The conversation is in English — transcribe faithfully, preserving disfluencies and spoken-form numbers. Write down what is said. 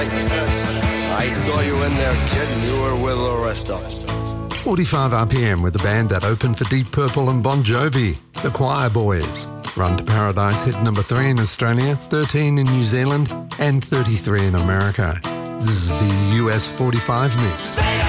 I saw you in there, kid, and you were with the rest of us. forty-five R P M with the band that opened for Deep Purple and Bon Jovi, the Choir Boys. Run to Paradise hit number three in Australia, thirteen in New Zealand, and thirty-three in America. This is the U S forty-five mix.